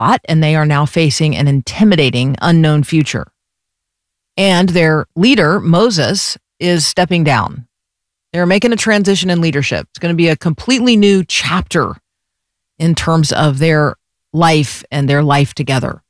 spot, and they are now facing an intimidating, unknown future. And their leader, Moses, is stepping down. They're making a transition in leadership. It's going to be a completely new chapter in terms of their life and their life together.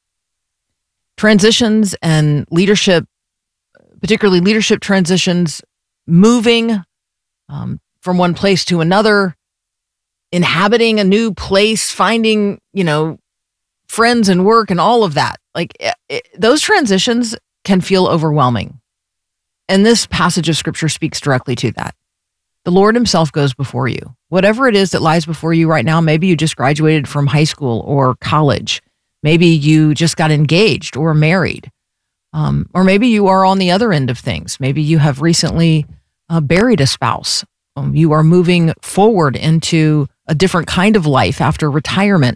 Transitions and leadership, particularly leadership transitions, moving from one place to another, inhabiting a new place, finding, friends and work and all of that. Those transitions can feel overwhelming. And this passage of scripture speaks directly to that. The Lord himself goes before you. Whatever it is that lies before you right now, maybe you just graduated from high school or college. Maybe you just got engaged or married. Or maybe you are on the other end of things. Maybe you have recently buried a spouse. You are moving forward into a different kind of life after retirement.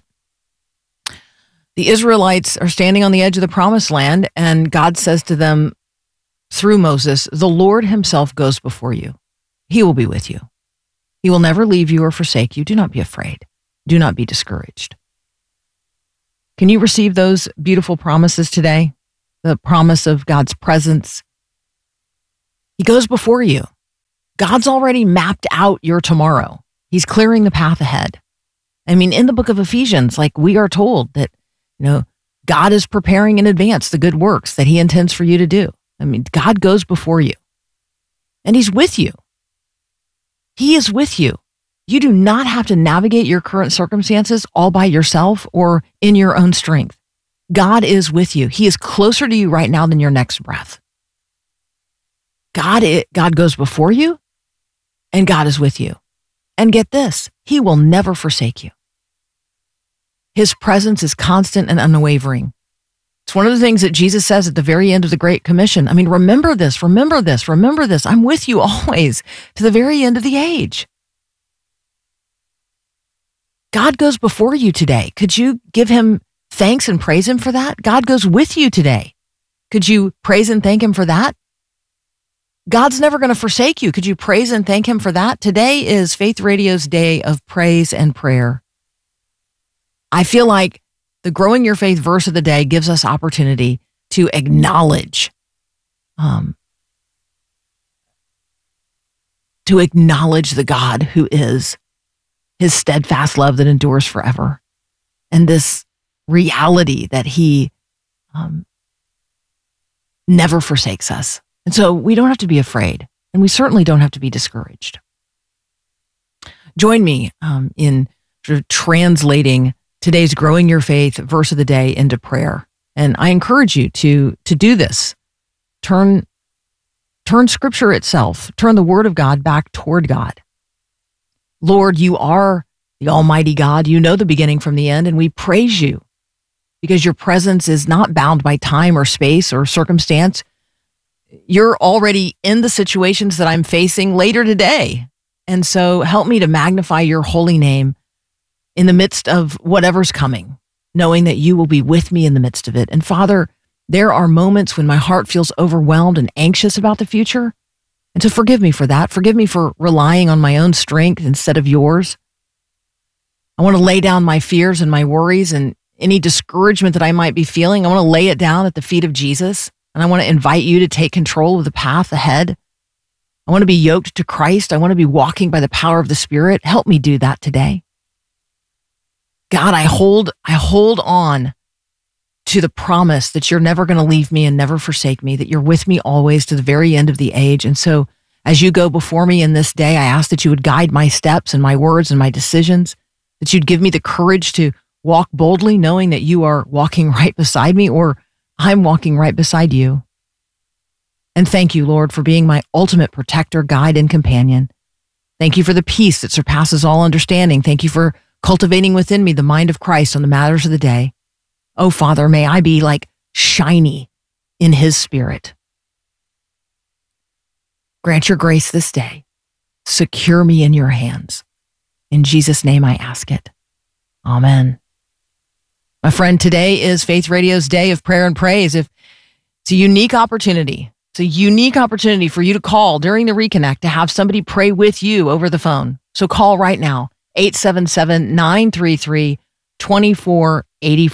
The Israelites are standing on the edge of the promised land, and God says to them through Moses, the Lord himself goes before you. He will be with you. He will never leave you or forsake you. Do not be afraid. Do not be discouraged. Can you receive those beautiful promises today? The promise of God's presence. He goes before you. God's already mapped out your tomorrow. He's clearing the path ahead. In the book of Ephesians, we are told that, God is preparing in advance the good works that he intends for you to do. God goes before you, and he's with you. He is with you. You do not have to navigate your current circumstances all by yourself or in your own strength. God is with you. He is closer to you right now than your next breath. God goes before you, and God is with you. And get this, he will never forsake you. His presence is constant and unwavering. It's one of the things that Jesus says at the very end of the Great Commission. Remember this, remember this, remember this. I'm with you always to the very end of the age. God goes before you today. Could you give him thanks and praise him for that? God goes with you today. Could you praise and thank him for that? God's never going to forsake you. Could you praise and thank him for that? Today is Faith Radio's day of praise and prayer. I feel like the Growing Your Faith verse of the day gives us opportunity to acknowledge, the God who is, his steadfast love that endures forever, and this reality that he never forsakes us. And so we don't have to be afraid, and we certainly don't have to be discouraged. Join me in sort of translating today's Growing Your Faith verse of the day into prayer. And I encourage you to do this. Turn scripture itself, turn the word of God back toward God. Lord, you are the Almighty God. You know the beginning from the end, and we praise you because your presence is not bound by time or space or circumstance. You're already in the situations that I'm facing later today. And so help me to magnify your holy name in the midst of whatever's coming, knowing that you will be with me in the midst of it. And Father, there are moments when my heart feels overwhelmed and anxious about the future. And so forgive me for that. Forgive me for relying on my own strength instead of yours. I want to lay down my fears and my worries and any discouragement that I might be feeling. I want to lay it down at the feet of Jesus. And I want to invite you to take control of the path ahead. I want to be yoked to Christ. I want to be walking by the power of the Spirit. Help me do that today. God, I hold on to the promise that you're never going to leave me and never forsake me, that you're with me always to the very end of the age. And so as you go before me in this day, I ask that you would guide my steps and my words and my decisions, that you'd give me the courage to walk boldly, knowing that you are walking right beside me, or I'm walking right beside you. And thank you, Lord, for being my ultimate protector, guide, and companion. Thank you for the peace that surpasses all understanding. Thank you for cultivating within me the mind of Christ on the matters of the day. Oh, Father, may I be like shiny in his spirit. Grant your grace this day. Secure me in your hands. In Jesus' name I ask it. Amen. My friend, today is Faith Radio's day of prayer and praise. It's a unique opportunity. It's a unique opportunity for you to call during the reconnect to have somebody pray with you over the phone. So call right now, 877-933-2484. 2484.